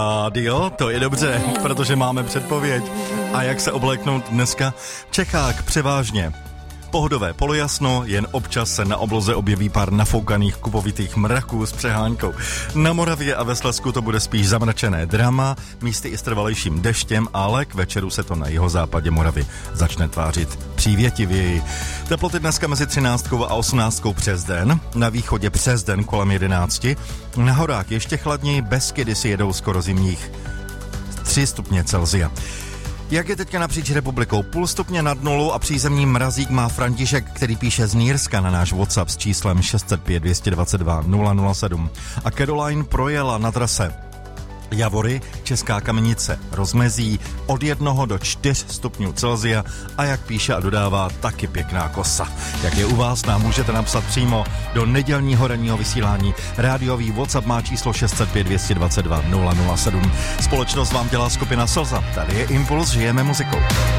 Rádio, to je dobře, protože máme předpověď. A jak se obléknout dneska? V Čechách převážně pohodové polojasno, jen občas se na obloze objeví pár nafoukaných kupovitých mraků s přehánkou. Na Moravě a ve Slezsku to bude spíš zamračené drama, místy i s trvalejším deštěm, ale k večeru se to na jihozápadě Moravy začne tvářit přívětivěji. Teploty dneska mezi 13 a 18 přes den, na východě přes den kolem 11, na horách ještě chladněji, Beskydy si jedou skoro zimních 3 stupně Celsia. Jak je teďka napříč republikou? 0,5 stupně nad nulou a přízemní mrazík má František, který píše z Nýrska na náš WhatsApp s číslem 605 222 007. A Caroline projela na trase Javory, Česká Kamenice, rozmezí od 1 do 4 stupňů Celsia a jak píše a dodává, taky pěkná kosa. Jak je u vás, nám můžete napsat přímo do nedělního ranního vysílání. Rádiový WhatsApp má číslo 605 222 007. Společnost vám dělá skupina Slza. Tady je Impuls, žijeme muzikou.